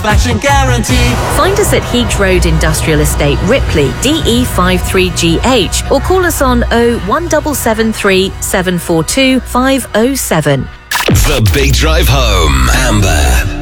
satisfaction guarantee. Find us at Heags Road Industrial Estate, Ripley, DE53GH, or call us on 01773 742 507. The Big Drive Home. Amber.